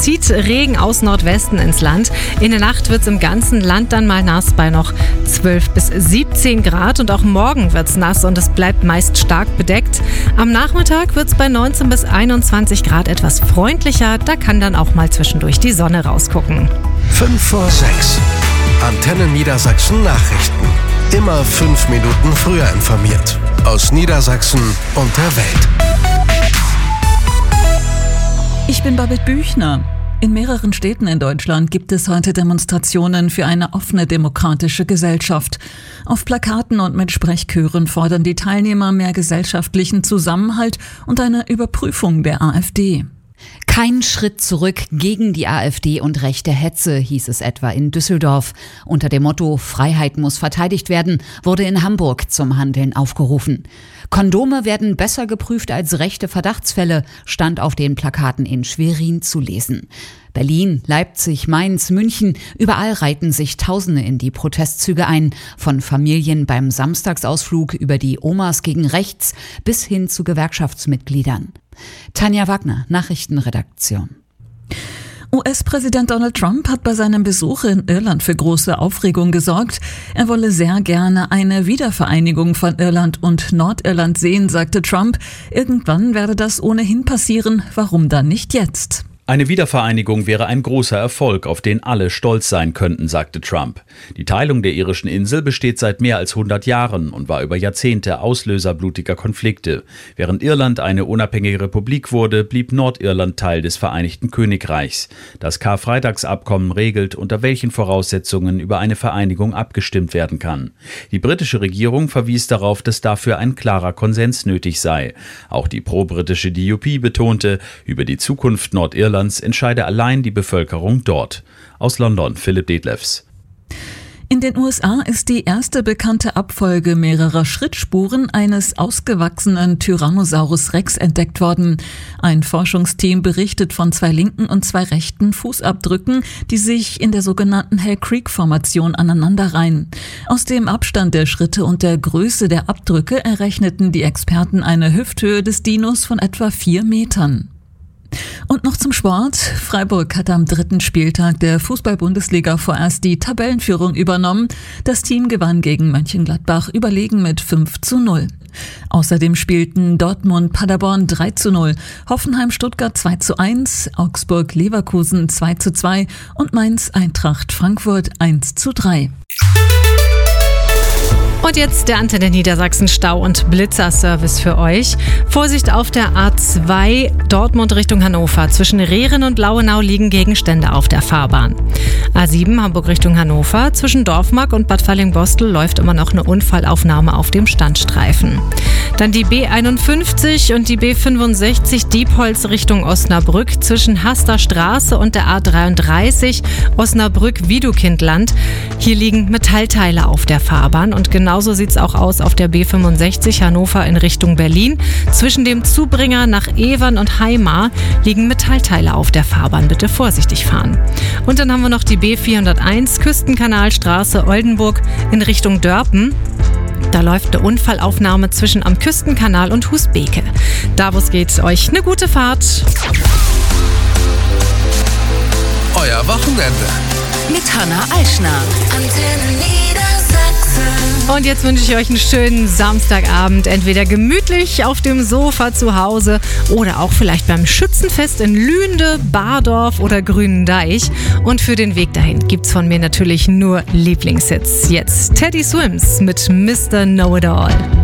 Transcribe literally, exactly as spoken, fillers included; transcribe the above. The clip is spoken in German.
zieht Regen aus Nordwesten ins Land. In der Nacht wird es im ganzen Land dann mal nass bei noch zwölf bis siebzehn Grad. Und auch morgen wird es nass und es bleibt meist stark bedeckt. Am Nachmittag wird es bei neunzehn bis einundzwanzig Grad etwas freundlicher. Da kann dann auch mal zwischendurch die Sonne rausgucken. fünf vor sechs. Antenne Niedersachsen Nachrichten. Immer fünf Minuten früher informiert. Aus Niedersachsen und der Welt. Ich bin Babette Büchner. In mehreren Städten in Deutschland gibt es heute Demonstrationen für eine offene demokratische Gesellschaft. Auf Plakaten und mit Sprechchören fordern die Teilnehmer mehr gesellschaftlichen Zusammenhalt und eine Überprüfung der AfD. Kein Schritt zurück gegen die AfD und rechte Hetze, hieß es etwa in Düsseldorf. Unter dem Motto Freiheit muss verteidigt werden, wurde in Hamburg zum Handeln aufgerufen. Kondome werden besser geprüft als rechte Verdachtsfälle, stand auf den Plakaten in Schwerin zu lesen. Berlin, Leipzig, Mainz, München, überall reihten sich Tausende in die Protestzüge ein, von Familien beim Samstagsausflug über die Omas gegen rechts bis hin zu Gewerkschaftsmitgliedern. Tanja Wagner, Nachrichtenredaktion. U S-Präsident Donald Trump hat bei seinem Besuch in Irland für große Aufregung gesorgt. Er wolle sehr gerne eine Wiedervereinigung von Irland und Nordirland sehen, sagte Trump. Irgendwann werde das ohnehin passieren. Warum dann nicht jetzt? Eine Wiedervereinigung wäre ein großer Erfolg, auf den alle stolz sein könnten, sagte Trump. Die Teilung der irischen Insel besteht seit mehr als hundert Jahren und war über Jahrzehnte Auslöser blutiger Konflikte. Während Irland eine unabhängige Republik wurde, blieb Nordirland Teil des Vereinigten Königreichs. Das Karfreitagsabkommen regelt, unter welchen Voraussetzungen über eine Vereinigung abgestimmt werden kann. Die britische Regierung verwies darauf, dass dafür ein klarer Konsens nötig sei. Auch die pro-britische D U P betonte, über die Zukunft Nordirlands entscheide allein die Bevölkerung dort. Aus London, Philipp Detlefs. In den U S A ist die erste bekannte Abfolge mehrerer Schrittspuren eines ausgewachsenen Tyrannosaurus Rex entdeckt worden. Ein Forschungsteam berichtet von zwei linken und zwei rechten Fußabdrücken, die sich in der sogenannten Hell Creek-Formation aneinanderreihen. Aus dem Abstand der Schritte und der Größe der Abdrücke errechneten die Experten eine Hüfthöhe des Dinos von etwa vier Metern. Und noch zum Sport. Freiburg hat am dritten Spieltag der Fußball-Bundesliga vorerst die Tabellenführung übernommen. Das Team gewann gegen Mönchengladbach überlegen mit fünf zu null. Außerdem spielten Dortmund-Paderborn drei zu null, Hoffenheim-Stuttgart zwei zu eins, Augsburg-Leverkusen zwei zu zwei und Mainz-Eintracht Frankfurt eins zu drei. Und jetzt der Antenne Niedersachsen Stau- und Blitzerservice für euch. Vorsicht auf der A zwei Dortmund Richtung Hannover. Zwischen Rehren und Lauenau liegen Gegenstände auf der Fahrbahn. A sieben Hamburg Richtung Hannover. Zwischen Dorfmark und Bad Falling-Bostel läuft immer noch eine Unfallaufnahme auf dem Standstreifen. Dann die B einundfünfzig und die B fünfundsechzig Diepholz Richtung Osnabrück. Zwischen Haster Straße und der A dreiunddreißig Osnabrück-Wiedukindland. Hier liegen Metallteile auf der Fahrbahn und genau Genauso sieht es auch aus auf der B fünfundsechzig Hannover in Richtung Berlin. Zwischen dem Zubringer nach Evern und Heimar liegen Metallteile auf der Fahrbahn. Bitte vorsichtig fahren. Und dann haben wir noch die B vierhunderteins Küstenkanalstraße Oldenburg in Richtung Dörpen. Da läuft eine Unfallaufnahme zwischen am Küstenkanal und Husbeke. Da, wo es geht, euch eine gute Fahrt. Euer Wochenende. Mit Hannah Eichner. Antenne Niedersachsen. Und jetzt wünsche ich euch einen schönen Samstagabend, entweder gemütlich auf dem Sofa zu Hause oder auch vielleicht beim Schützenfest in Lühnde, Bardorf oder Grünendeich. Und für den Weg dahin gibt's von mir natürlich nur Lieblingshits. Jetzt Teddy Swims mit Mister Know-It-All.